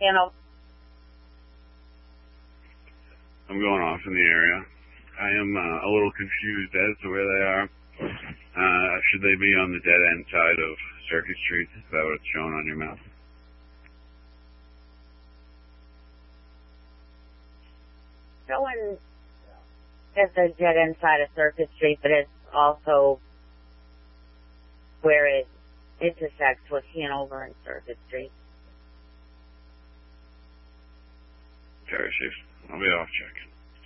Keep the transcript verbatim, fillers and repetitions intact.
Hanover. I'm going off in the area. I am uh, a little confused as to where they are. Uh, should they be on the dead end side of Circuit Street? Is that what it's showing on your map? Showing at the dead end side of Circuit Street, but it's also where it intersects with Hanover and Circuit Street. Terry Chief, I'll be off checking.